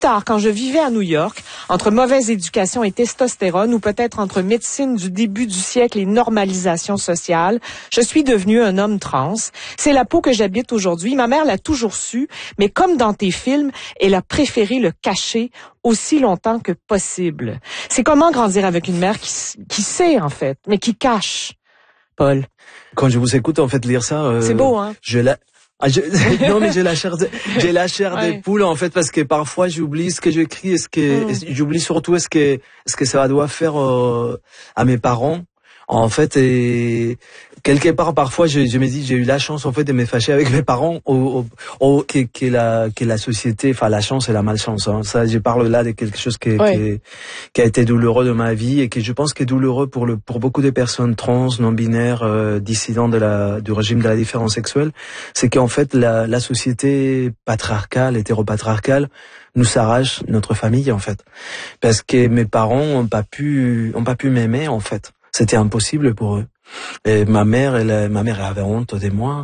tard, quand je vivais à New York, entre mauvaise éducation et testostérone, ou peut-être entre médecine du début du siècle et normalisation sociale, je suis devenu un homme trans. C'est la peau que j'habite aujourd'hui. Ma mère l'a toujours su, mais comme dans tes films, elle a préféré le cacher aussi longtemps que possible. C'est comment grandir avec une mère qui sait, en fait, mais qui cache, Paul. Quand je vous écoute, en fait, lire ça... c'est beau, hein? Non, mais j'ai la chair des poules, en fait, parce que parfois j'oublie ce que j'écris, j'oublie surtout ce que ça doit faire à mes parents. En fait, et quelque part, parfois, je me dis, j'ai eu la chance, en fait, de me fâcher avec mes parents, que la société, enfin, la chance et la malchance, hein. Ça, je parle là de quelque chose qui a été douloureux de ma vie et que je pense que est douloureux pour beaucoup de personnes trans, non-binaires, dissidents du régime de la différence sexuelle. C'est qu'en fait, la société patriarcale, hétéropatriarcale, nous arrache notre famille, en fait. Parce que mes parents ont pas pu m'aimer, en fait. C'était impossible pour eux. Et ma mère avait honte de moi.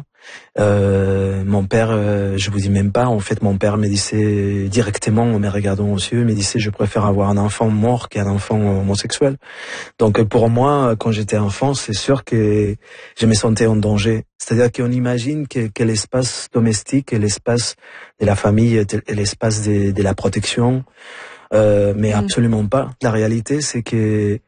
Mon père, je vous dis même pas, en fait, mon père me disait directement, en me regardant aux yeux, me disait, je préfère avoir un enfant mort qu'un enfant homosexuel. Donc, pour moi, quand j'étais enfant, c'est sûr que je me sentais en danger. C'est-à-dire qu'on imagine que l'espace domestique et l'espace de la famille est l'espace de la protection, mais absolument pas. La réalité, c'est que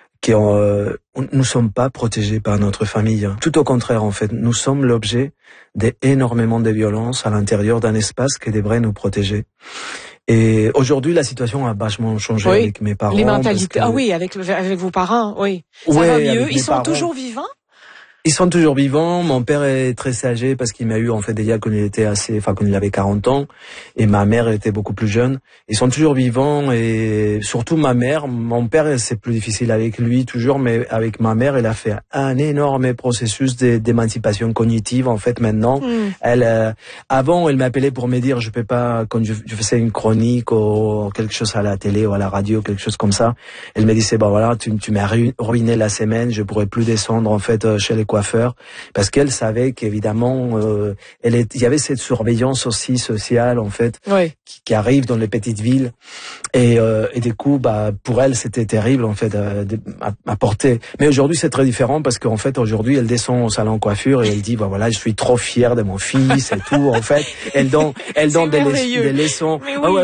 nous sommes pas protégés par notre famille. Tout au contraire, en fait, nous sommes l'objet d'énormément de violences à l'intérieur d'un espace qui devrait nous protéger. Et aujourd'hui, la situation a vachement changé avec mes parents. Les mentalités. Ah oui, avec vos parents, oui. Ça va mieux. Ils sont toujours vivants? Ils sont toujours vivants. Mon père est très âgé parce qu'il m'a eu, en fait, déjà quand il avait 40 ans. Et ma mère était beaucoup plus jeune. Ils sont toujours vivants et surtout ma mère. Mon père, c'est plus difficile avec lui toujours, mais avec ma mère, elle a fait un énorme processus d'émancipation cognitive, en fait, maintenant. Avant, elle m'appelait pour me dire, je peux pas, quand je faisais une chronique ou quelque chose à la télé ou à la radio, quelque chose comme ça. Elle me disait, bon voilà, tu m'as ruiné la semaine, je pourrais plus descendre, en fait, chez les coiffeurs, parce qu'elle savait qu'évidemment il y avait cette surveillance aussi sociale, en fait, qui arrive dans les petites villes et du coup pour elle c'était terrible, en fait, à porter. Mais aujourd'hui c'est très différent parce qu'en fait aujourd'hui elle descend au salon coiffure et elle dit voilà, je suis trop fière de mon fils et tout, en fait. Elle donne des leçons.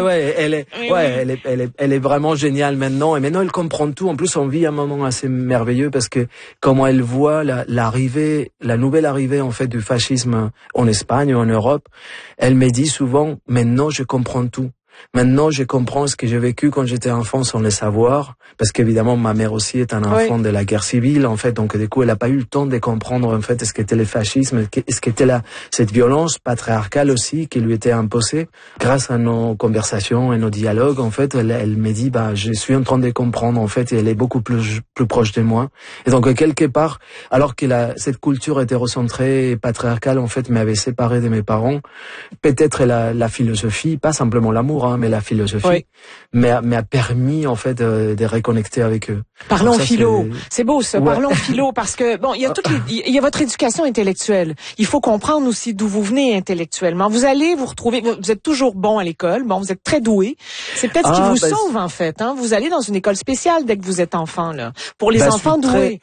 Elle est vraiment géniale maintenant, et maintenant elle comprend tout. En plus on vit un moment assez merveilleux parce que comment elle voit la nouvelle arrivée, en fait, du fascisme en Espagne ou en Europe, elle me dit souvent, maintenant je comprends tout. Maintenant, je comprends ce que j'ai vécu quand j'étais enfant sans le savoir, parce qu'évidemment, ma mère aussi est un enfant de la guerre civile, en fait, donc du coup, elle n'a pas eu le temps de comprendre, en fait, ce qu'était le fascisme, ce qu'était cette violence patriarcale aussi qui lui était imposée. Grâce à nos conversations et nos dialogues, en fait, elle me dit, je suis en train de comprendre, en fait, et elle est beaucoup plus proche de moi. Et donc, quelque part, alors que cette culture hétérocentrée et patriarcale, en fait, m'avait séparé de mes parents, peut-être la philosophie, pas simplement l'amour, mais la philosophie m'a permis, en fait, de reconnecter avec eux. Parlons philo. C'est beau, ça. Parlons philo, parce que bon, il y a votre éducation intellectuelle. Il faut comprendre aussi d'où vous venez intellectuellement. Vous allez vous retrouver, vous êtes toujours bon à l'école. Bon, vous êtes très doué. C'est peut-être ce qui vous sauve, en fait, hein. Vous allez dans une école spéciale dès que vous êtes enfant, là. Pour les enfants doués.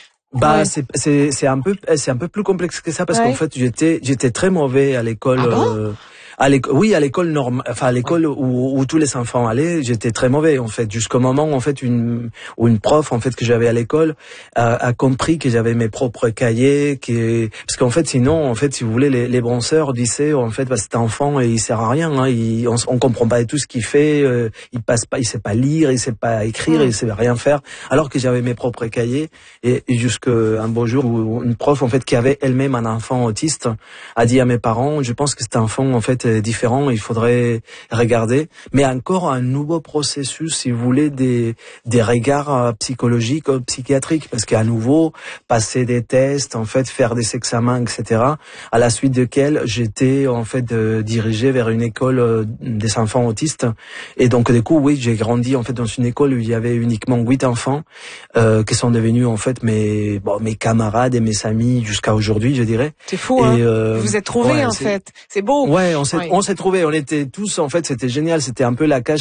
C'est un peu plus complexe que ça parce qu'en fait, j'étais très mauvais à l'école. Ah bon? À l'école normale, enfin à l'école où tous les enfants allaient, j'étais très mauvais, en fait, jusqu'au moment, en fait, où une prof, en fait, que j'avais à l'école a compris que j'avais mes propres cahiers, parce qu'en fait, sinon, en fait, si vous voulez, les brosseurs disaient, en fait, cet enfant, il sert à rien, hein, on comprend pas tout ce qu'il fait, il sait pas lire, il sait pas écrire, il sait rien faire, alors que j'avais mes propres cahiers, et jusqu'à un beau jour où une prof, en fait, qui avait elle-même un enfant autiste, a dit à mes parents, je pense que cet enfant, en fait, différent, il faudrait regarder, mais encore un nouveau processus, si vous voulez, des regards psychologiques, psychiatriques, parce qu'à nouveau, passer des tests, en fait, faire des examens, etc., à la suite desquels j'étais, en fait, dirigé vers une école des enfants autistes, et donc, du coup, oui, j'ai grandi, en fait, dans une école où il y avait uniquement 8 enfants, qui sont devenus, en fait, mes camarades et mes amis jusqu'à aujourd'hui, je dirais. C'est fou, hein. Vous vous êtes trouvés, en fait. C'est beau. On s'est trouvés, on était tous, en fait, c'était génial, c'était un peu la cage